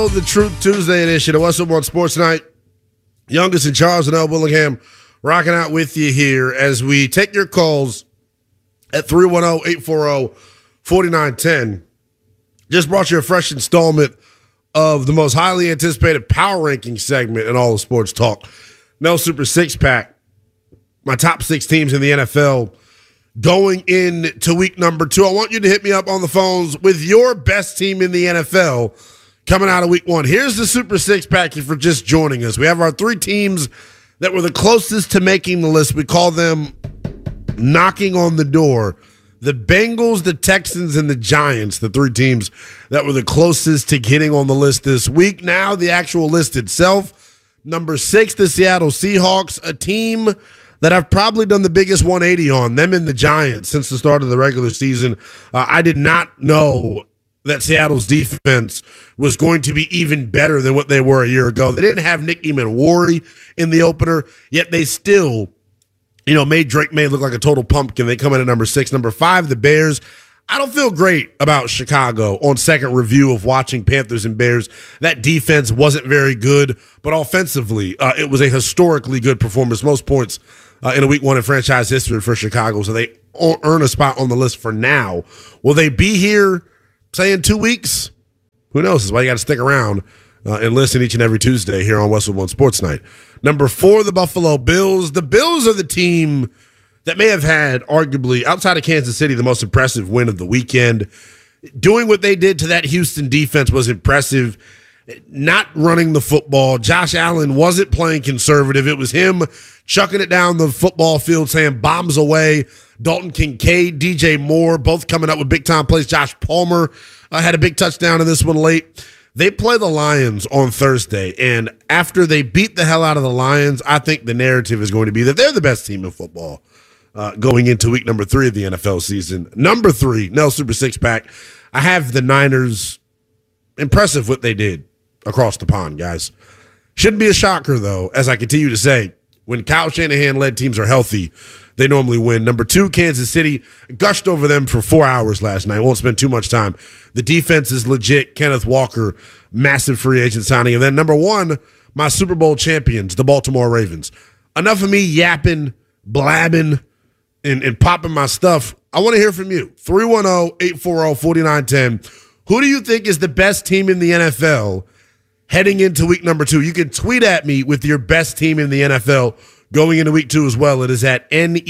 The Truth Tuesday edition of Westwood One Sports Night. Youngest and Charles and L. Willingham rocking out with you here as we take your calls at 310-840-4910. Just brought you a fresh installment of the most highly anticipated power ranking segment in all of sports talk. No Super Six Pack. My top 6 teams in the NFL going into week number 2. I want you to hit me up on the phones with your best team in the NFL coming out of week 1. Here's the Super Six Pack if you're just joining us. We have our 3 teams that were the closest to making the list. We call them knocking on the door. The Bengals, the Texans, and the Giants, the 3 teams that were the closest to getting on the list this week. Now the actual list itself. Number 6, the Seattle Seahawks, a team that I've probably done the biggest 180 on, them and the Giants, since the start of the regular season. I did not know that Seattle's defense was going to be even better than what they were a year ago. They didn't have Nick Emmanwori in the opener, yet they still, made Drake May look like a total pumpkin. They come in at number 6. Number 5, the Bears. I don't feel great about Chicago on second review of watching Panthers and Bears. That defense wasn't very good, but offensively, it was a historically good performance. Most points in a week 1 in franchise history for Chicago, so they earn a spot on the list for now. Will they be here, say, in 2 weeks? Who knows? That's why you got to stick around and listen each and every Tuesday here on Westwood One Sports Night. Number 4, the Buffalo Bills. The Bills are the team that may have had, arguably, outside of Kansas City, the most impressive win of the weekend. Doing what they did to that Houston defense was impressive. Not running the football. Josh Allen wasn't playing conservative. It was him chucking it down the football field, saying bombs away. Dalton Kincaid, DJ Moore, both coming up with big-time plays. Josh Palmer had a big touchdown in this one late. They play the Lions on Thursday, and after they beat the hell out of the Lions, I think the narrative is going to be that they're the best team in football going into week number 3 of the NFL season. Number 3, no Super Six Pack. I have the Niners. Impressive what they did across the pond, guys. Shouldn't be a shocker, though, as I continue to say, when Kyle Shanahan-led teams are healthy, they normally win. Number 2, Kansas City. Gushed over them for 4 hours last night. Won't spend too much time. The defense is legit. Kenneth Walker, massive free agent signing. And then number 1, my Super Bowl champions, the Baltimore Ravens. Enough of me yapping, blabbing, and popping my stuff. I want to hear from you. 310-840-4910. Who do you think is the best team in the NFL heading into week number 2? You can tweet at me with your best team in the NFL going into week 2 as well. It is at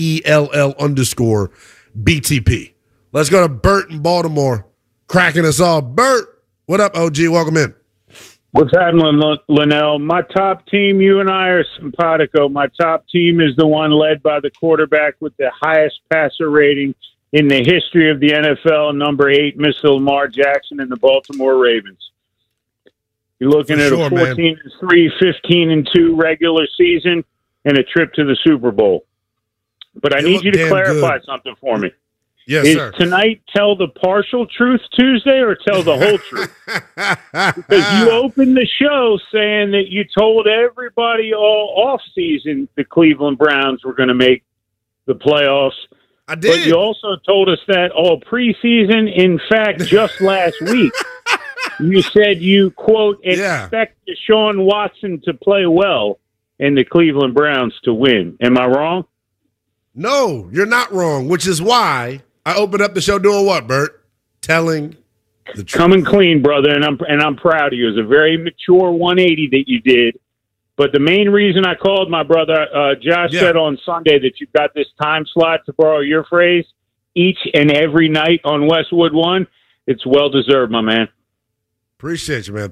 NELL_BTP. Let's go to Bert in Baltimore, cracking us off. Bert, what up, OG? Welcome in. What's happening, Linnell? My top team, you and I are simpatico. My top team is the one led by the quarterback with the highest passer rating in the history of the NFL, number 8, Mr. Lamar Jackson and the Baltimore Ravens. You're looking at a 14-3, 15-2 regular season and a trip to the Super Bowl. But I need you to clarify something for me. Yes, is sir. Tonight tell the partial truth Tuesday or tell the whole truth? Because you opened the show saying that you told everybody all off-season the Cleveland Browns were going to make the playoffs. I did. But you also told us that all preseason. In fact, just last week, you said you, quote, expect Deshaun Watson to play well and the Cleveland Browns to win. Am I wrong? No, you're not wrong, which is why I opened up the show doing what, Bert? Telling the truth. Coming clean, brother, and I'm proud of you. It was a very mature 180 that you did. But the main reason I called my brother, Josh said on Sunday that you've got this time slot, to borrow your phrase, each and every night on Westwood One. It's well-deserved, my man. Appreciate you, man.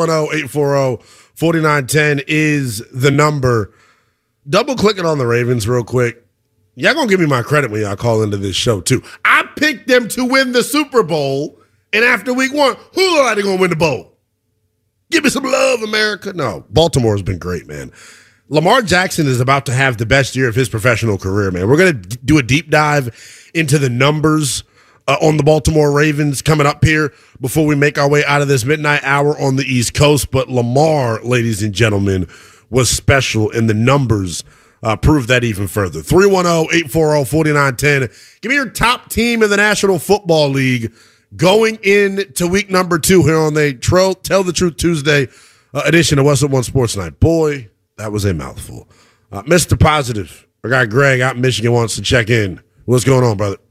310-840-4910 is the number. Double-clicking on the Ravens real quick. Y'all going to give me my credit when y'all call into this show, too. I picked them to win the Super Bowl, and after week 1, who are they going to win the bowl? Give me some love, America. No, Baltimore's been great, man. Lamar Jackson is about to have the best year of his professional career, man. We're going to do a deep dive into the numbers on the Baltimore Ravens coming up here before we make our way out of this midnight hour on the East Coast. But Lamar, ladies and gentlemen, was special, and the numbers prove that even further. 310-840-4910. Give me your top team in the National Football League going into week number 2 here on the Tell the Truth Tuesday edition of Westwood One Sports Night. Boy, that was a mouthful. Mr. Positive, our guy Greg out in Michigan wants to check in. What's going on, brother?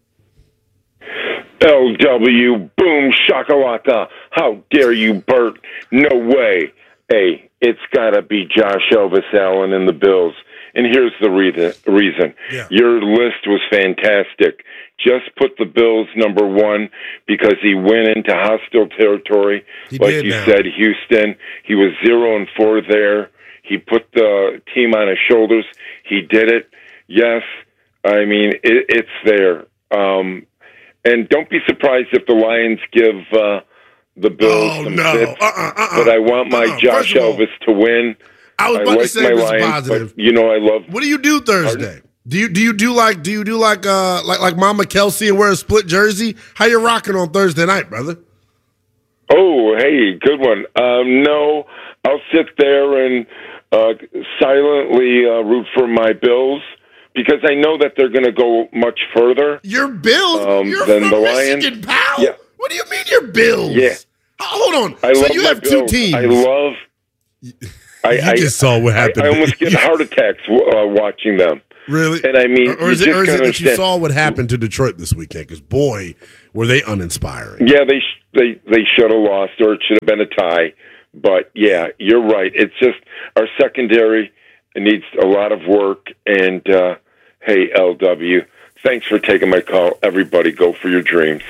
LW, boom, shakalaka. How dare you, Bert? No way. Hey, it's got to be Josh Elvis Allen and the Bills. And here's the reason. Yeah. Your list was fantastic. Just put the Bills number 1 because he went into hostile territory. Like you said, Houston. He was 0-4 there. He put the team on his shoulders. He did it. Yes, I mean, it's there. And don't be surprised if the Lions give the Bills some fits. But I want my Josh Elvis to win. I was about to say, my Mr. Lions, Positive. but, I love. What do you do Thursday? Do you do like Mama Kelsey and wear a split jersey? How you rocking on Thursday night, brother? Oh, hey, good one. No, I'll sit there and silently root for my Bills because I know that they're going to go much further. Your Bills? You're than from the Michigan, Lions. pal? Yeah. What do you mean your Bills? Yeah. Hold on. I so love you my have Bills. 2 teams. I love. You just saw what happened. I almost get heart attacks watching them. Really? And I mean, or is it that you saw what happened to Detroit this weekend? Because boy, were they uninspiring. Yeah, they should have lost, or it should have been a tie. But yeah, you're right. It's just our secondary needs a lot of work. And hey, LW, thanks for taking my call. Everybody, go for your dreams.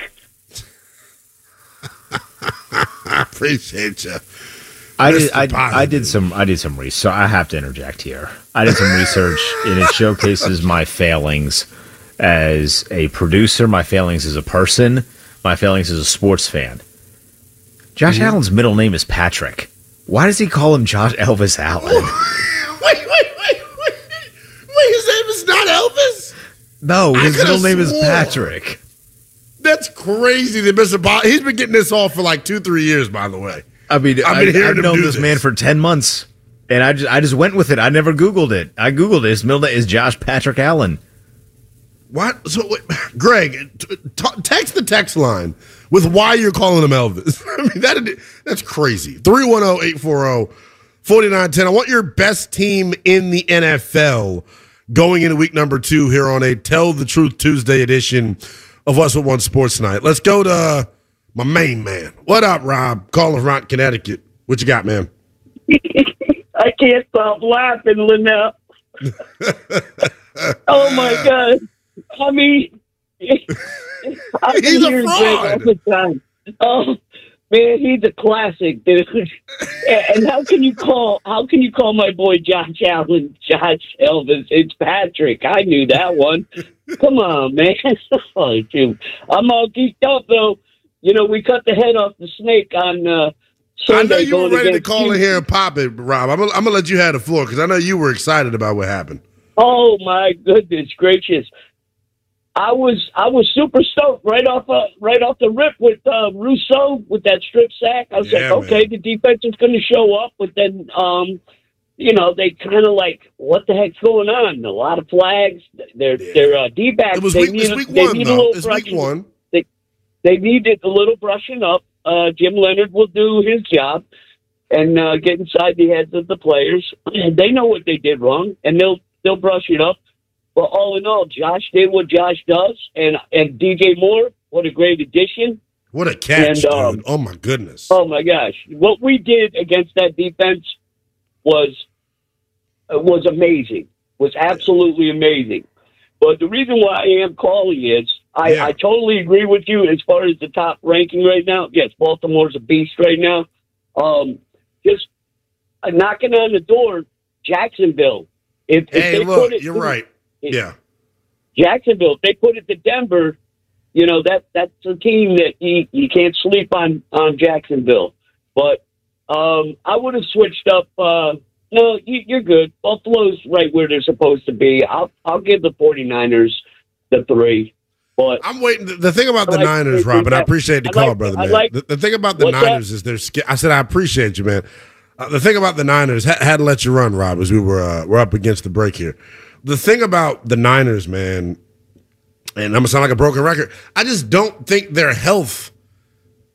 I appreciate you. I did some research. So I have to interject here. I did some research, and it showcases my failings as a producer, my failings as a person, my failings as a sports fan. Josh Allen's middle name is Patrick. Why does he call him Josh Elvis Allen? Wait, his name is not Elvis? No, his middle name is Patrick. That's crazy that Mr. Bob, he's been getting this off for like 2-3 years, by the way. I mean, I've known this man for 10 months, and I just went with it. I never Googled it. I Googled it. His middle name is Josh Patrick Allen. What? So, wait, Greg, text the text line with why you're calling him Elvis. I mean, that's crazy. 310-840-4910. I want your best team in the NFL going into week number 2 here on a Tell the Truth Tuesday edition of Westwood One Sports Night. Let's go to my main man. What up, Rob? Calling from Connecticut. What you got, man? I can't stop laughing, Linnell. Oh, my God. I mean, he's a fraud. All the time. Oh, man, he's a classic, dude. And how can you call my boy Josh Allen Josh Elvis? It's Patrick. I knew that one. Come on, man. Oh, dude. I'm all geeked up, though. You know, we cut the head off the snake on Sunday. I know you were ready to call Houston. in here and pop it, Rob. I'm gonna let you have the floor because I know you were excited about what happened. Oh my goodness gracious! I was super stoked right off the rip with Rousseau with that strip sack. I was like, okay, man, the defense is going to show up, but then they kind of like, what the heck's going on? A lot of flags. Their D-backs. It was week one. It's week one. They needed a little brushing up. Jim Leonard will do his job and get inside the heads of the players. They know what they did wrong, and they'll brush it up. But all in all, Josh did what Josh does, and DJ Moore, what a great addition. What a catch, dude. Oh, my goodness. Oh, my gosh. What we did against that defense was amazing, was absolutely amazing. But the reason why I am calling is I totally agree with you as far as the top ranking right now. Yes, Baltimore's a beast right now. Just knocking on the door, Jacksonville. You're right. Yeah. Jacksonville, if they put it to Denver, that's a team that you can't sleep on Jacksonville. But I would have switched up. No, you're good. Buffalo's right where they're supposed to be. I'll give the 49ers the 3. But I'm waiting. The thing about the Niners, Rob, and I appreciate the call, brother, man. The thing about the Niners is they're scared. I said, I appreciate you, man. The thing about the Niners, had to let you run, Rob, as we're up against the break here. The thing about the Niners, man, and I'm going to sound like a broken record, I just don't think their health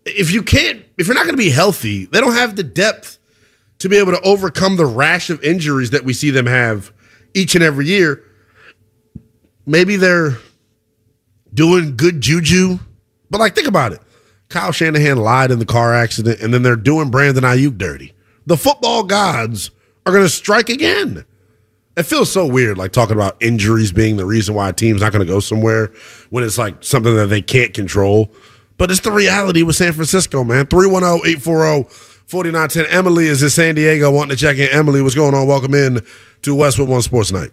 if you're not going to be healthy, they don't have the depth to be able to overcome the rash of injuries that we see them have each and every year. Maybe they're doing good juju, but like, think about it. Kyle Shanahan lied in the car accident, and then they're doing Brandon Ayuk dirty. The football gods are going to strike again. It feels so weird, like talking about injuries being the reason why a team's not going to go somewhere when it's like something that they can't control. But it's the reality with San Francisco, man. 310-840-4910. Emily is in San Diego wanting to check in. Emily, what's going on? Welcome in to Westwood One Sports Night.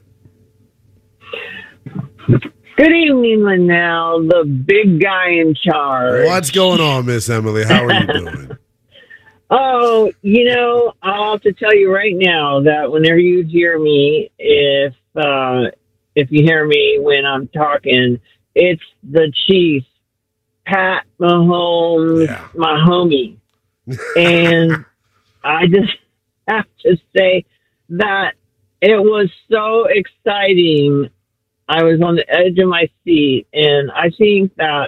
Good evening, Linnell, the big guy in charge. What's going on, Miss Emily? How are you doing? Oh, I'll have to tell you right now that whenever you hear me, if you hear me when I'm talking, it's the Chiefs, Pat Mahomes, my homie. And I just have to say that it was so exciting. I was on the edge of my seat, and I think that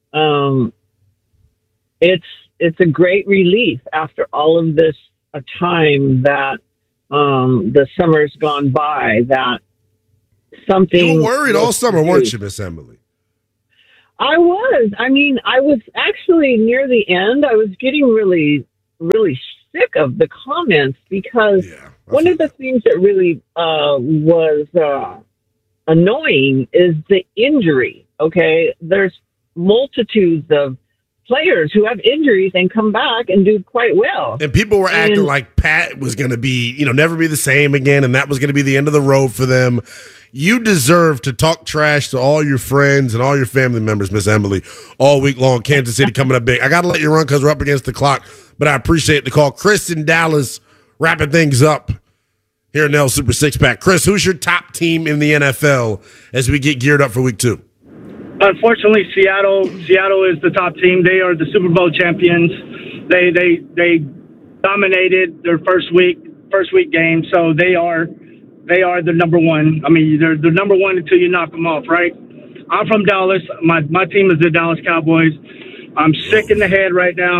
it's a great relief after all of this time that the summer's gone by, that something... You were worried all summer, weren't you, Miss Emily? I was. I mean, I was actually near the end. I was getting really, really sick of the comments because one of the things that really was... annoying is the injury. Okay, there's multitudes of players who have injuries and come back and do quite well. And people were acting like Pat was going to be, never be the same again, and that was going to be the end of the road for them. You deserve to talk trash to all your friends and all your family members, Miss Emily, all week long. Kansas City coming up big. I got to let you run because we're up against the clock, but I appreciate the call. Chris in Dallas wrapping things up here in Nell Super Six Pack. Chris, who's your top team in the NFL as we get geared up for week 2? Unfortunately, Seattle is the top team. They are the Super Bowl champions. They dominated their first week game, so they are the number one. I mean, they're the number one until you knock them off, right? I'm from Dallas. My team is the Dallas Cowboys. I'm sick in the head right now.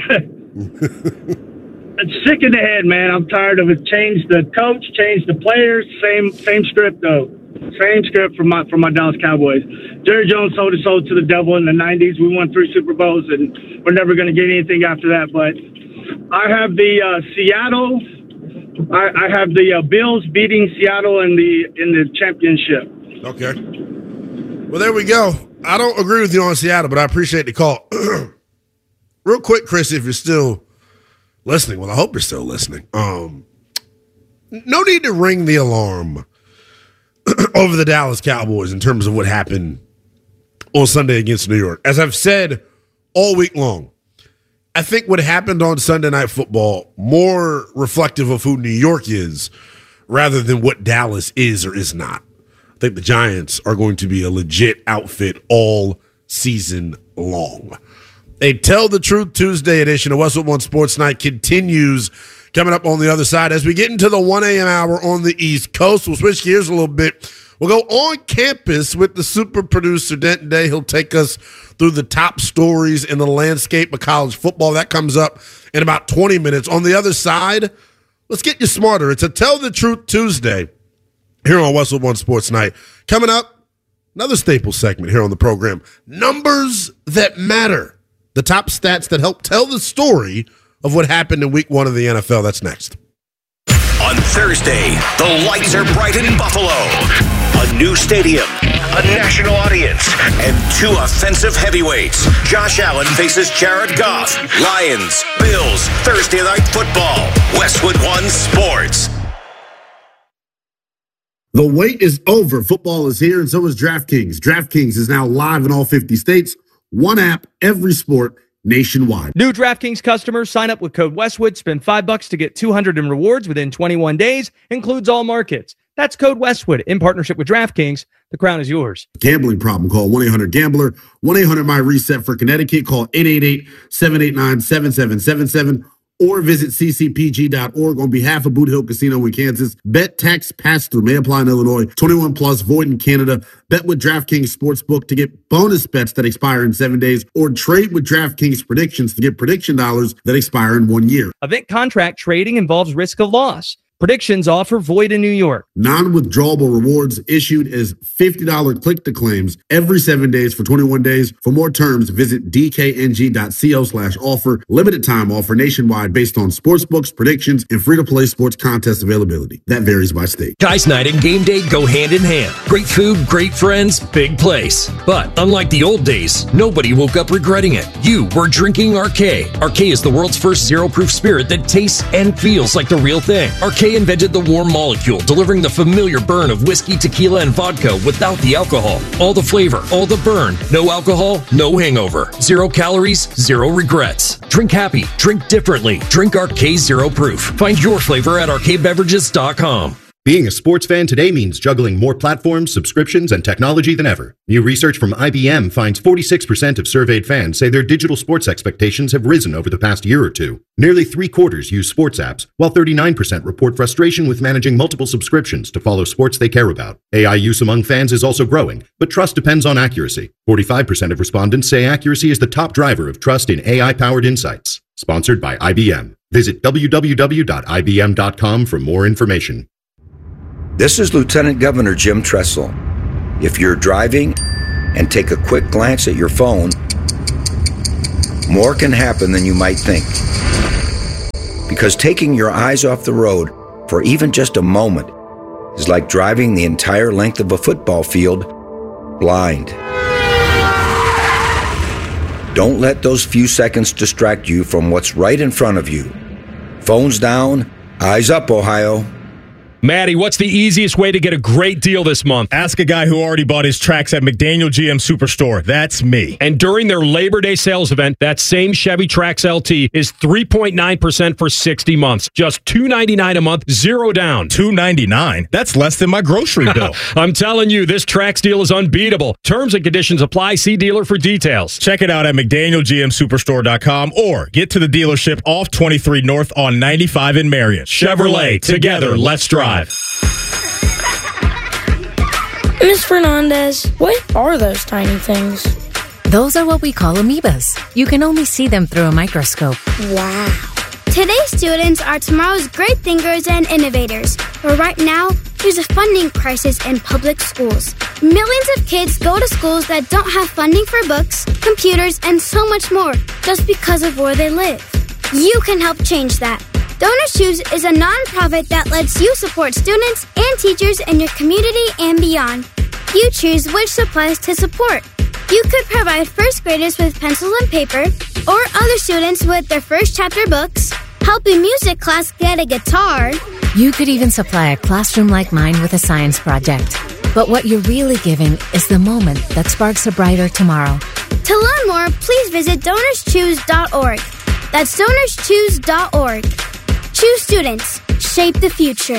I'm sick in the head, man. I'm tired of it. Change the coach, change the players. Same script though. Same script for my Dallas Cowboys. Jerry Jones sold his soul to the devil in the 90s. We won 3 Super Bowls, and we're never going to get anything after that. But I have the Seattle. I have the Bills beating Seattle in the championship. Okay. Well, there we go. I don't agree with you on Seattle, but I appreciate the call. Real quick, Chris, if you're still listening. Well, I hope you're still listening. No need to ring the alarm over the Dallas Cowboys in terms of what happened on Sunday against New York. As I've said all week long, I think what happened on Sunday Night Football more reflective of who New York is rather than what Dallas is or is not. I think the Giants are going to be a legit outfit all season long. A Tell the Truth Tuesday edition of Westwood One Sports Night continues coming up on the other side. As we get into the 1 a.m. hour on the East Coast, we'll switch gears a little bit. We'll go on campus with the super producer, Denton Day. He'll take us through the top stories in the landscape of college football. That comes up in about 20 minutes. On the other side, let's get you smarter. It's a Tell the Truth Tuesday here on Westwood One Sports Night. Coming up, another staple segment here on the program, Numbers That Matter. The top stats that help tell the story of what happened in week 1 of the NFL. That's next. On Thursday, the lights are bright in Buffalo. A new stadium, a national audience, and 2 offensive heavyweights. Josh Allen faces Jared Goff. Lions, Bills, Thursday Night Football. Westwood One Sports. The wait is over. Football is here, and so is DraftKings. DraftKings is now live in all 50 states. One app, every sport, nationwide. New DraftKings customers sign up with code Westwood. Spend $5 to get $200 in rewards within 21 days. Includes all markets. That's code Westwood in partnership with DraftKings. The crown is yours. Gambling problem? Call 1-800-GAMBLER. 1-800-MY-RESET for Connecticut. Call 888-789-7777. or visit ccpg.org on behalf of Boot Hill Casino in Kansas. Bet tax pass-through may apply in Illinois. 21 plus, void in Canada. Bet with DraftKings Sportsbook to get bonus bets that expire in 7 days, or trade with DraftKings Predictions to get prediction dollars that expire in 1 year. Event contract trading involves risk of loss. Predictions offer void in New York. Non-withdrawable rewards issued as $50 click-to-claims every 7 days for 21 days. For more terms, visit dkng.co/offer. Limited time offer nationwide based on sportsbooks, predictions, and free-to-play sports contest availability. That varies by state. Guys night and game day go hand in hand. Great food, great friends, big place. But unlike the old days, nobody woke up regretting it. You were drinking Arcade. Arcade is the world's first zero-proof spirit that tastes and feels like the real thing. Arcade invented the warm molecule, delivering the familiar burn of whiskey, tequila, and vodka without the alcohol. All the flavor, all the burn. No alcohol, no hangover. 0 calories, 0 regrets. Drink happy, drink differently. Drink Arcade Zero Proof. Find your flavor at arcadebeverages.com. Being a sports fan today means juggling more platforms, subscriptions, and technology than ever. New research from IBM finds 46% of surveyed fans say their digital sports expectations have risen over the past year or two. Nearly 3/4 use sports apps, while 39% report frustration with managing multiple subscriptions to follow sports they care about. AI use among fans is also growing, but trust depends on accuracy. 45% of respondents say accuracy is the top driver of trust in AI-powered insights. Sponsored by IBM. Visit www.ibm.com for more information. This is Lieutenant Governor Jim Tressel. If you're driving and take a quick glance at your phone, more can happen than you might think. Because taking your eyes off the road for even just a moment is like driving the entire length of a football field blind. Don't let those few seconds distract you from what's right in front of you. Phones down, eyes up, Ohio. Maddie, what's the easiest way to get a great deal this month? Ask a guy who already bought his tracks at McDaniel GM Superstore. That's me. And during their Labor Day sales event, that same Chevy Trax LT is 3.9% for 60 months. Just $299 a month, 0 down. $299? That's less than my grocery bill. I'm telling you, this Trax deal is unbeatable. Terms and conditions apply. See dealer for details. Check it out at McDanielGMSuperstore.com or get to the dealership off 23 North on 95 in Marion. Chevrolet, together, let's drive. Ms. Fernandez, what are those tiny things? Those are what we call amoebas. You can only see them through a microscope. Wow. Today's students are tomorrow's great thinkers and innovators. But right now, there's a funding crisis in public schools. Millions of kids go to schools that don't have funding for books, computers, and so much more just because of where they live. You can help change that. Donors Choose is a nonprofit that lets you support students and teachers in your community and beyond. You choose which supplies to support. You could provide first graders with pencils and paper, or other students with their first chapter books, help a music class get a guitar. You could even supply a classroom like mine with a science project. But what you're really giving is the moment that sparks a brighter tomorrow. To learn more, please visit DonorsChoose.org. That's DonorsChoose.org. Choose students. Shape the future.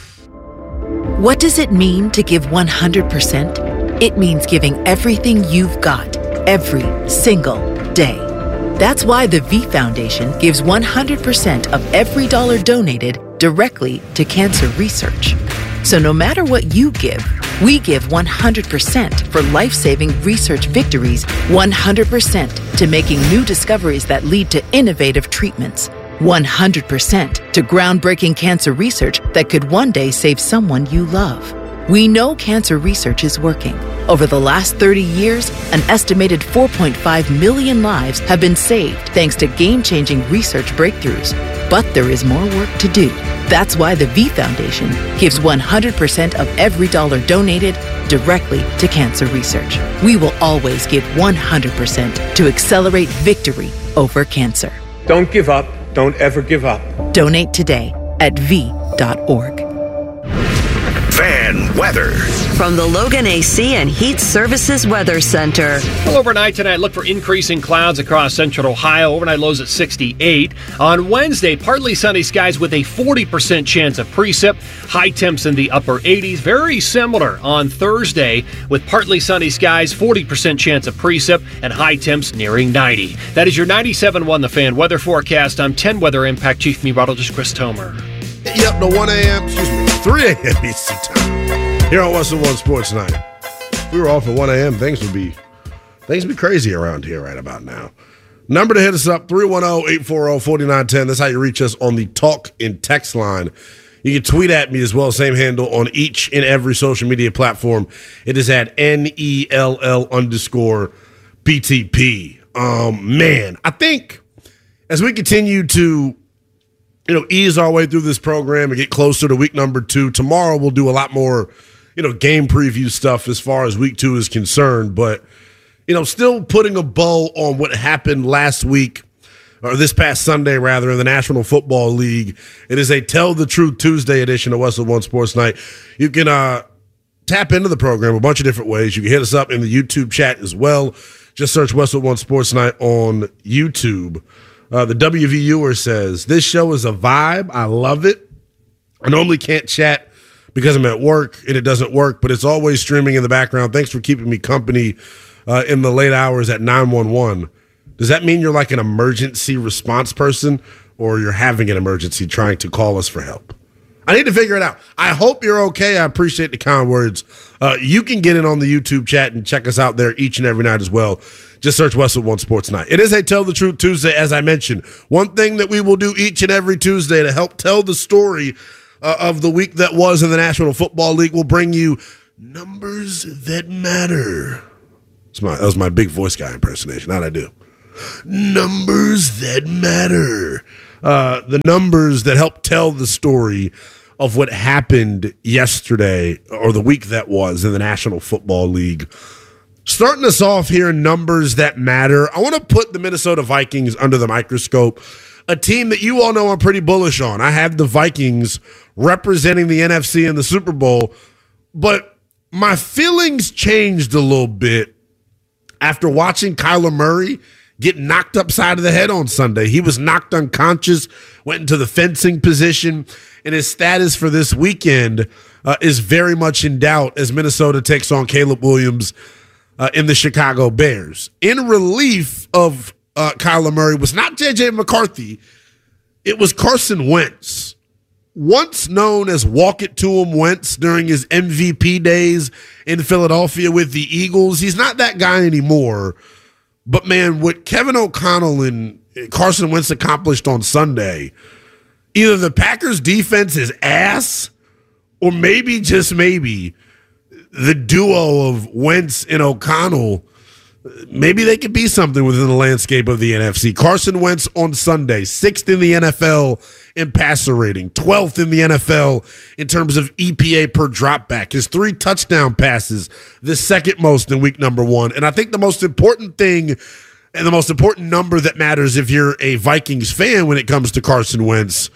What does it mean to give 100%? It means giving everything you've got, every single day. That's why the V Foundation gives 100% of every dollar donated directly to cancer research. So no matter what you give, we give 100% for life-saving research victories, 100% to making new discoveries that lead to innovative treatments, 100% to groundbreaking cancer research that could one day save someone you love. We know cancer research is working. Over the last 30 years, an estimated 4.5 million lives have been saved thanks to game-changing research breakthroughs. But there is more work to do. That's why the V Foundation gives 100% of every dollar donated directly to cancer research. We will always give 100% to accelerate victory over cancer. Don't give up. Don't ever give up. Donate today at v.org. Fan and weather. From the Logan AC and Heat Services Weather Center. Well, overnight tonight, look for increasing clouds across central Ohio. Overnight lows at 68. On Wednesday, partly sunny skies with a 40% chance of precip. High temps in the upper 80s. Very similar on Thursday with partly sunny skies, 40% chance of precip, and high temps nearing 90. That is your 97.1 The Fan weather forecast. I'm 10 Weather Impact Chief Meteorologist Chris Tomer. Yep, the 1 a.m., 3 a.m. Eastern time. Here on Westwood One Sports Night. If we were off at 1 a.m., things would be crazy around here right about now. Number to hit us up, 310-840-4910. That's how you reach us on the talk and text line. You can tweet at me as well, same handle on each and every social media platform. It is at NELL_BTP. Man, I think as we continue to ease our way through this program and get closer to week number 2, tomorrow we'll do a lot more, game preview stuff as far as week 2 is concerned. But, still putting a bow on what happened last week, or this past Sunday, rather, in the National Football League. It is a Tell the Truth Tuesday edition of Westwood One Sports Night. You can tap into the program a bunch of different ways. You can hit us up in the YouTube chat as well. Just search Westwood One Sports Night on YouTube. The WVUer says, this show is a vibe. I love it. I normally can't chat because I'm at work and it doesn't work, but it's always streaming in the background. Thanks for keeping me company in the late hours at 911. Does that mean you're like an emergency response person, or you're having an emergency trying to call us for help? I need to figure it out. I hope you're okay. I appreciate the kind words. You can get in on the YouTube chat and check us out there each and every night as well. Just search Westwood One Sports Night. It is a Tell the Truth Tuesday, as I mentioned. One thing that we will do each and every Tuesday to help tell the story of the week that was in the National Football League will bring you numbers that matter. That was my big voice guy impersonation. How'd I do? Numbers that matter. The numbers that help tell the story of what happened yesterday or the week that was in the National Football League. Starting us off here, numbers that matter. I want to put the Minnesota Vikings under the microscope, a team that you all know I'm pretty bullish on. I have the Vikings representing the NFC in the Super Bowl, but my feelings changed a little bit after watching Kyler Murray get knocked upside of the head on Sunday. He was knocked unconscious, went into the fencing position, and his status for this weekend is very much in doubt as Minnesota takes on Caleb Williams in the Chicago Bears. In relief of Kyler Murray was not J.J. McCarthy. It was Carson Wentz, once known as Walk It To Him Wentz during his MVP days in Philadelphia with the Eagles. He's not that guy anymore. But, man, what Kevin O'Connell and Carson Wentz accomplished on Sunday, either the Packers' defense is ass, or maybe, just maybe, the duo of Wentz and O'Connell, maybe they could be something within the landscape of the NFC. Carson Wentz on Sunday, 6th in the NFL in passer rating, 12th in the NFL in terms of EPA per dropback. His 3 touchdown passes, the second most in week number 1. And I think the most important thing and the most important number that matters if you're a Vikings fan when it comes to Carson Wentz,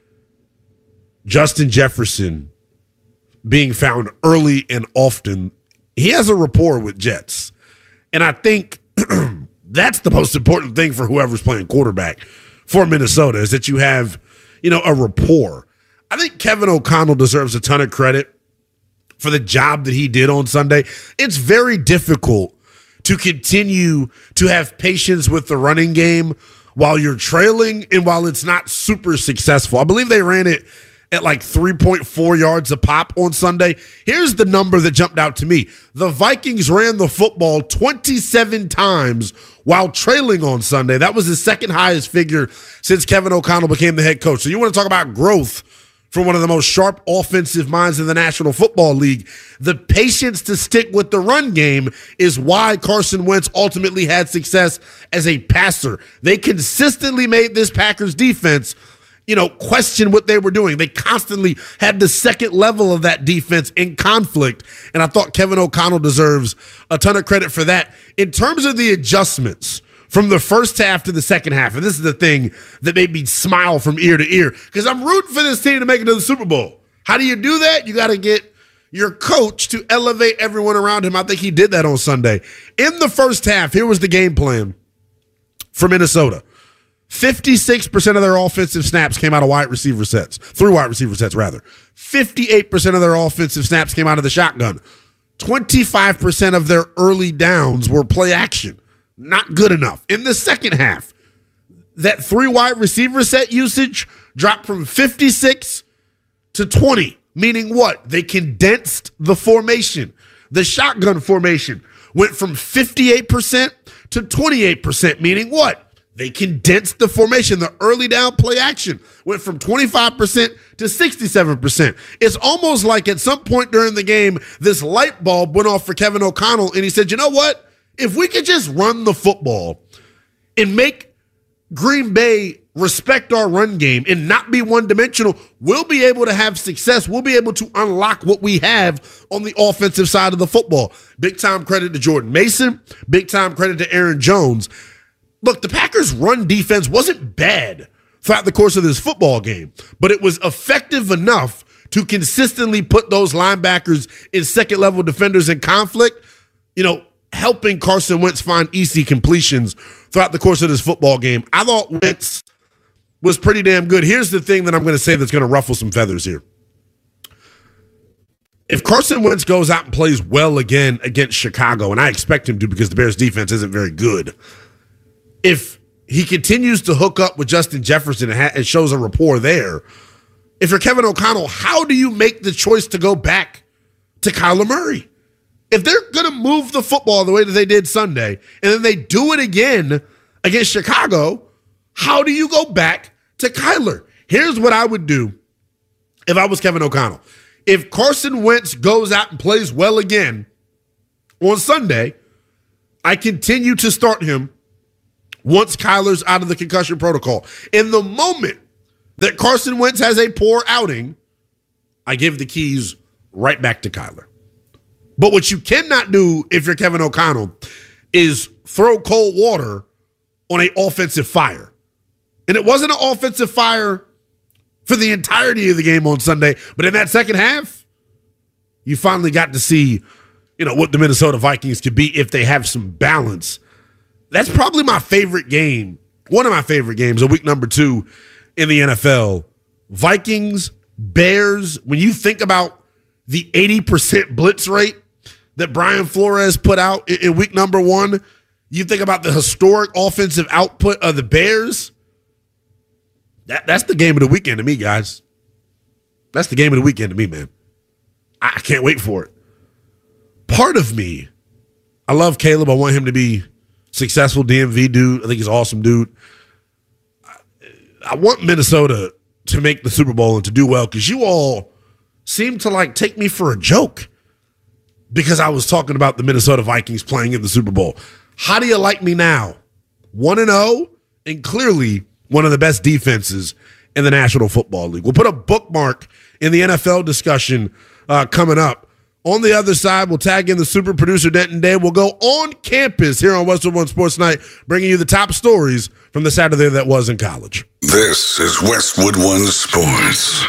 Justin Jefferson being found early and often. He has a rapport with Jets. And I think that's the most important thing for whoever's playing quarterback for Minnesota, is that you have, a rapport. I think Kevin O'Connell deserves a ton of credit for the job that he did on Sunday. It's very difficult to continue to have patience with the running game while you're trailing and while it's not super successful. I believe they ran it at like 3.4 yards a pop on Sunday. Here's the number that jumped out to me. The Vikings ran the football 27 times while trailing on Sunday. That was the second highest figure since Kevin O'Connell became the head coach. So you want to talk about growth from one of the most sharp offensive minds in the National Football League. The patience to stick with the run game is why Carson Wentz ultimately had success as a passer. They consistently made this Packers defense question what they were doing. They constantly had the second level of that defense in conflict, and I thought Kevin O'Connell deserves a ton of credit for that. In terms of the adjustments from the first half to the second half, and this is the thing that made me smile from ear to ear, because I'm rooting for this team to make it to the Super Bowl. How do you do that? You got to get your coach to elevate everyone around him. I think he did that on Sunday. In the first half, here was the game plan for Minnesota. 56% of their offensive snaps came out of wide receiver sets, through wide receiver sets, rather. 58% of their offensive snaps came out of the shotgun. 25% of their early downs were play action. Not good enough. In the second half, that 3 wide receiver set usage dropped from 56 to 20, meaning what? They condensed the formation. The shotgun formation went from 58% to 28%, meaning what? They condensed the formation. The early down play action went from 25% to 67%. It's almost like at some point during the game, this light bulb went off for Kevin O'Connell, and he said, you know what? If we could just run the football and make Green Bay respect our run game and not be one-dimensional, we'll be able to have success. We'll be able to unlock what we have on the offensive side of the football. Big-time credit to Jordan Mason. Big-time credit to Aaron Jones. Look, the Packers' run defense wasn't bad throughout the course of this football game, but it was effective enough to consistently put those linebackers and second-level defenders in conflict, helping Carson Wentz find easy completions throughout the course of this football game. I thought Wentz was pretty damn good. Here's the thing that I'm going to say that's going to ruffle some feathers here. If Carson Wentz goes out and plays well again against Chicago, and I expect him to because the Bears' defense isn't very good, if he continues to hook up with Justin Jefferson and shows a rapport there, if you're Kevin O'Connell, how do you make the choice to go back to Kyler Murray? If they're going to move the football the way that they did Sunday, and then they do it again against Chicago, how do you go back to Kyler? Here's what I would do if I was Kevin O'Connell. If Carson Wentz goes out and plays well again on Sunday, I continue to start him once Kyler's out of the concussion protocol. In the moment that Carson Wentz has a poor outing, I give the keys right back to Kyler. But what you cannot do if you're Kevin O'Connell is throw cold water on an offensive fire. And it wasn't an offensive fire for the entirety of the game on Sunday, but in that second half, you finally got to see, what the Minnesota Vikings could be if they have some balance. That's probably my favorite game, one of my favorite games of week number 2 in the NFL. Vikings, Bears, when you think about the 80% blitz rate that Brian Flores put out in week number 1, you think about the historic offensive output of the Bears. That's the game of the weekend to me, guys. That's the game of the weekend to me, man. I can't wait for it. Part of me, I love Caleb. I want him to be successful DMV dude. I think he's an awesome dude. I want Minnesota to make the Super Bowl and to do well because you all seem to take me for a joke because I was talking about the Minnesota Vikings playing in the Super Bowl. How do you like me now? 1-0 and clearly one of the best defenses in the National Football League. We'll put a bookmark in the NFL discussion coming up. On the other side, we'll tag in the super producer Denton Day. We'll go on campus here on Westwood One Sports Night, bringing you the top stories from the Saturday that was in college. This is Westwood One Sports.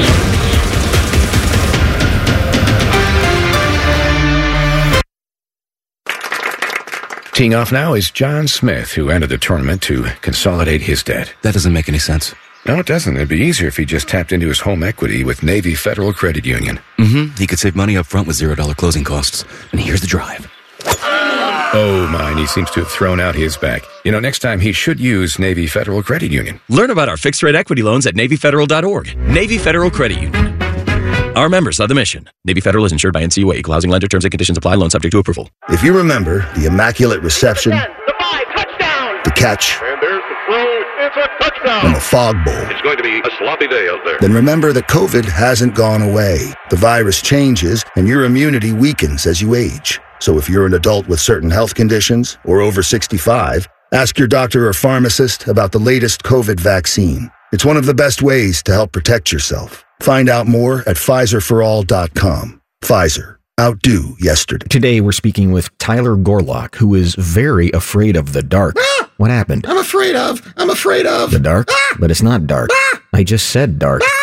Teeing off now is John Smith, who entered the tournament to consolidate his debt. That doesn't make any sense. No, it doesn't. It'd be easier if he just tapped into his home equity with Navy Federal Credit Union. He could save money up front with $0 closing costs. And here's the drive. Oh, mine. He seems to have thrown out his back. Next time he should use Navy Federal Credit Union. Learn about our fixed-rate equity loans at NavyFederal.org. Navy Federal Credit Union. Our members of the mission. Navy Federal is insured by NCUA. Equal housing lender. Terms and conditions apply. Loan subject to approval. If you remember the immaculate reception, the catch, and there's the throw. It's a touchdown. And the fog bowl. It's going to be a sloppy day out there. Then remember that COVID hasn't gone away. The virus changes, and your immunity weakens as you age. So if you're an adult with certain health conditions or over 65, ask your doctor or pharmacist about the latest COVID vaccine. It's one of the best ways to help protect yourself. Find out more at PfizerForAll.com. Pfizer. Outdo yesterday. Today we're speaking with Tyler Gorlock, who is very afraid of the dark. What happened? I'm afraid of the dark? But it's not dark. I just said dark.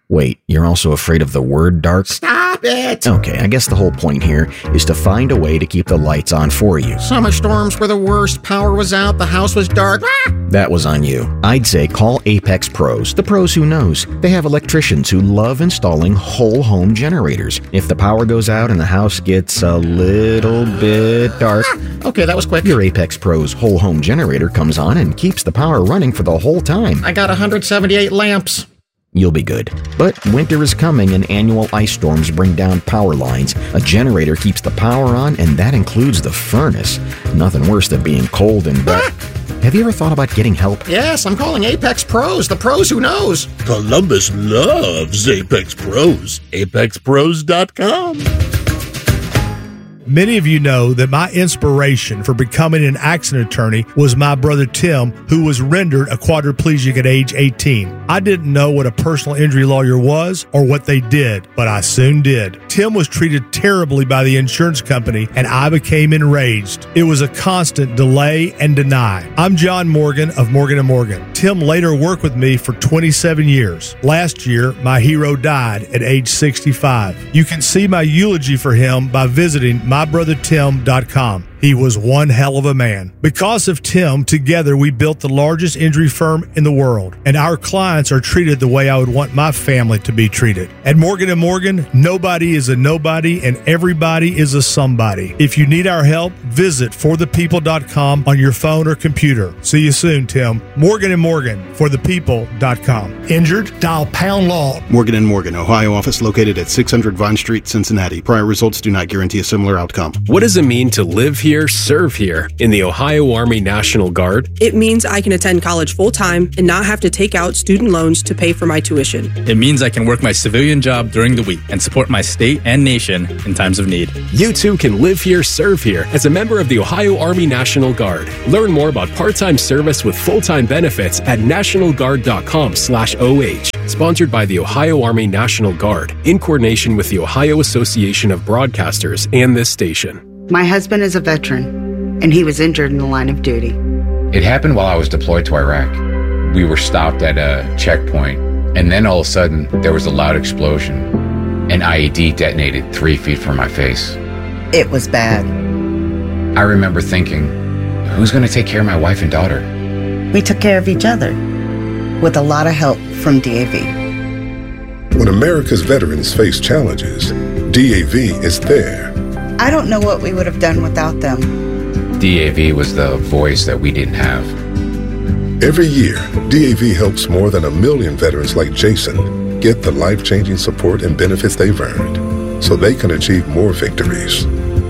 Wait, you're also afraid of the word dark? Stop it! Okay, I guess the whole point here is to find a way to keep the lights on for you. Summer storms were the worst. Power was out, the house was dark. That was on you. I'd say call Apex Pros, the pros who knows. They have electricians who love installing whole home generators. If the power goes out and the house gets a little bit dark, okay, that was quick. Your Apex Pros whole home generator comes on and keeps the power running for the whole time. I got 178 lamps. You'll be good. But winter is coming and annual ice storms bring down power lines. A generator keeps the power on, and that includes the furnace. Nothing worse than being cold and wet. Have you ever thought about getting help? Yes, I'm calling Apex Pros, the pros who knows. Columbus loves Apex Pros. ApexPros.com. Many of you know that my inspiration for becoming an accident attorney was my brother Tim, who was rendered a quadriplegic at age 18. I didn't know what a personal injury lawyer was or what they did, but I soon did. Tim was treated terribly by the insurance company, and I became enraged. It was a constant delay and deny. I'm John Morgan of Morgan & Morgan. Tim later worked with me for 27 years. Last year, my hero died at age 65. You can see my eulogy for him by visiting mybrothertim.com. He was one hell of a man. Because of Tim, together we built the largest injury firm in the world, and our clients are treated the way I would want my family to be treated. At Morgan & Morgan, nobody is a nobody and everybody is a somebody. If you need our help, visit forthepeople.com on your phone or computer. See you soon, Tim. Morgan & Morgan, forthepeople.com. Injured? Dial pound law. Morgan & Morgan, Ohio office located at 600 Vine Street, Cincinnati. Prior results do not guarantee a similar outcome. What does it mean to live here, serve here in the Ohio Army National Guard? It means I can attend college full-time and not have to take out student loans to pay for my tuition. It means I can work my civilian job during the week and support my state and nation in times of need. You too can live here, serve here as a member of the Ohio Army National Guard. Learn more about part-time service with full-time benefits at nationalguard.com/OH. Sponsored by the Ohio Army National Guard in coordination with the Ohio Association of Broadcasters and this station. My husband is a veteran, and he was injured in the line of duty. It happened while I was deployed to Iraq. We were stopped at a checkpoint, and then all of a sudden, there was a loud explosion. An IED detonated 3 feet from my face. It was bad. I remember thinking, who's going to take care of my wife and daughter? We took care of each other, with a lot of help from DAV. When America's veterans face challenges, DAV is there. I don't know what we would have done without them. DAV was the voice that we didn't have. Every year, DAV helps more than 1 million veterans like Jason get the life-changing support and benefits they've earned so they can achieve more victories.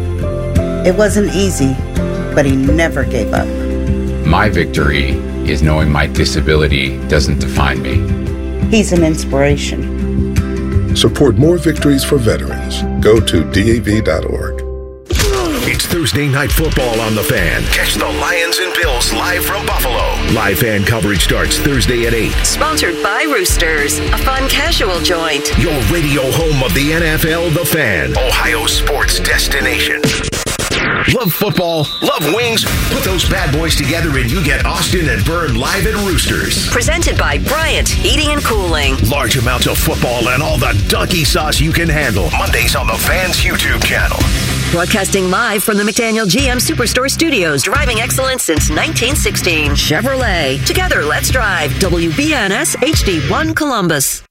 It wasn't easy, but he never gave up. My victory is knowing my disability doesn't define me. He's an inspiration. Support more victories for veterans. Go to DAV.org. It's Thursday Night Football on The Fan. Catch the Lions and Bills live from Buffalo. Live fan coverage starts Thursday at 8. Sponsored by Roosters, a fun casual joint. Your radio home of the NFL, The Fan, Ohio sports destination. Love football? Love wings? Put those bad boys together and you get Austin and Byrne live at Roosters. Presented by Bryant Heating and Cooling. Large amounts of football and all the donkey sauce you can handle. Mondays on The Fan's YouTube channel. Broadcasting live from the McDaniel GM Superstore Studios. Driving excellence since 1916. Chevrolet. Together, let's drive. WBNS HD1 Columbus.